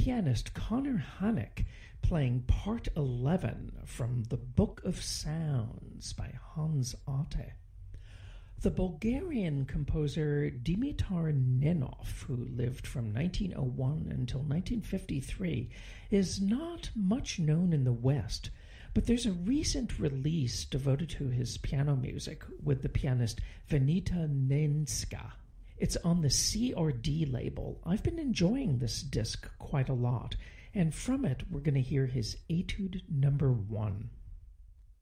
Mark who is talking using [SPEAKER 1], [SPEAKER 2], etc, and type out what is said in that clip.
[SPEAKER 1] pianist Connor Haneke playing Part 11 from The Book of Sounds by Hans Otte. The Bulgarian composer Dimitar Nenov, who lived from 1901 until 1953, is not much known in the West, but there's a recent release devoted to his piano music with the pianist Venita Nenska. It's on the CRD label. I've been enjoying this disc quite a lot, and from it we're going to hear his Etude number 1.